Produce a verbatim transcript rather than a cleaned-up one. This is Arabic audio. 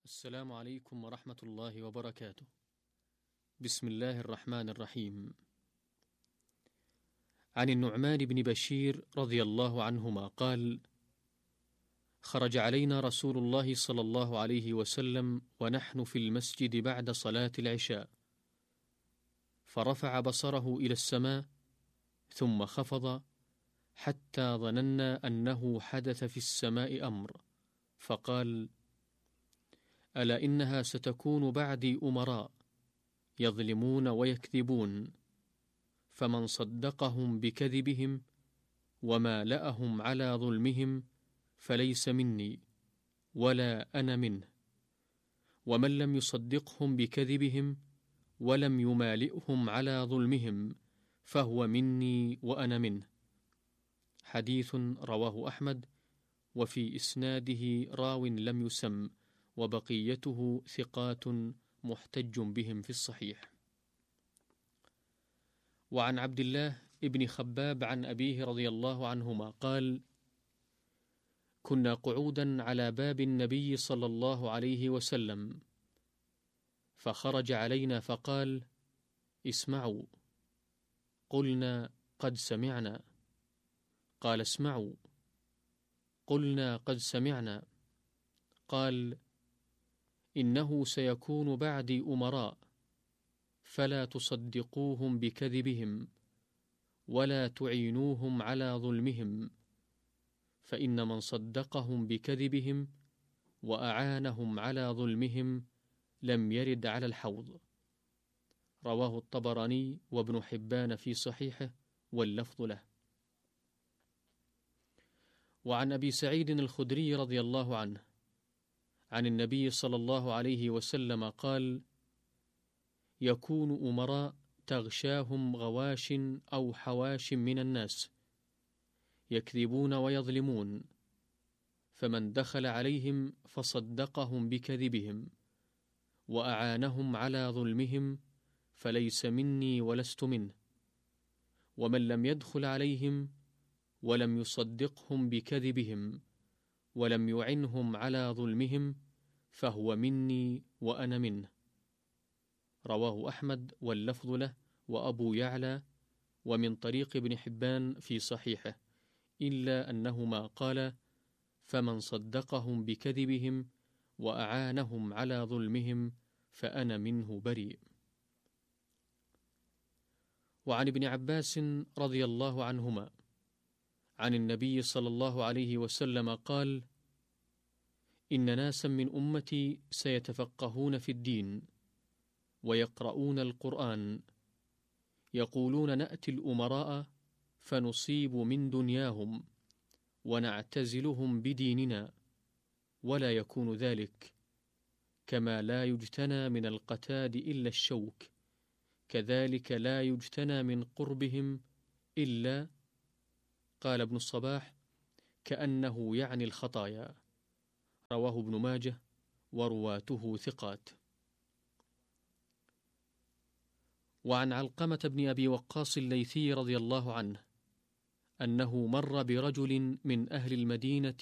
السلام عليكم ورحمة الله وبركاته. بسم الله الرحمن الرحيم. عن النعمان بن بشير رضي الله عنهما قال: خرج علينا رسول الله صلى الله عليه وسلم ونحن في المسجد بعد صلاة العشاء، فرفع بصره إلى السماء ثم خفض حتى ظننا أنه حدث في السماء أمر، فقال: ألا إنها ستكون بعدي أمراء يظلمون ويكذبون، فمن صدقهم بكذبهم ومالأهم على ظلمهم فليس مني ولا أنا منه، ومن لم يصدقهم بكذبهم ولم يمالئهم على ظلمهم فهو مني وأنا منه. حديث رواه أحمد، وفي إسناده راو لم يسم، وبقيته ثقات محتج بهم في الصحيح. وعن عبد الله ابن خباب عن أبيه رضي الله عنهما قال: كنا قعودا على باب النبي صلى الله عليه وسلم، فخرج علينا فقال: اسمعوا. قلنا: قد سمعنا. قال: اسمعوا. قلنا: قد سمعنا. قال: إنه سيكون بعدي أمراء، فلا تصدقوهم بكذبهم ولا تعينوهم على ظلمهم، فإن من صدقهم بكذبهم وأعانهم على ظلمهم لم يرد على الحوض. رواه الطبراني وابن حبان في صحيحه، واللفظ له. وعن أبي سعيد الخدري رضي الله عنه عن النبي صلى الله عليه وسلم قال: يكون أمراء تغشاهم غواش أو حواش من الناس يكذبون ويظلمون، فمن دخل عليهم فصدقهم بكذبهم وأعانهم على ظلمهم فليس مني ولست منه، ومن لم يدخل عليهم ولم يصدقهم بكذبهم ولم يعنهم على ظلمهم فهو مني وأنا منه. رواه أحمد واللفظ له وأبو يعلى، ومن طريق ابن حبان في صحيحه، إلا أنهما قال: فمن صدقهم بكذبهم وأعانهم على ظلمهم فأنا منه بريء. وعن ابن عباس رضي الله عنهما عن النبي صلى الله عليه وسلم قال: إن ناسا من أمتي سيتفقهون في الدين ويقرؤون القرآن، يقولون نأتي الأمراء فنصيب من دنياهم ونعتزلهم بديننا، ولا يكون ذلك، كما لا يجتنى من القتاد إلا الشوك، كذلك لا يجتنى من قربهم إلا، قال ابن الصباح: كأنه يعني الخطايا. رواه ابن ماجه ورواته ثقات. وعن علقمة بن أبي وقاص الليثي رضي الله عنه أنه مر برجل من أهل المدينة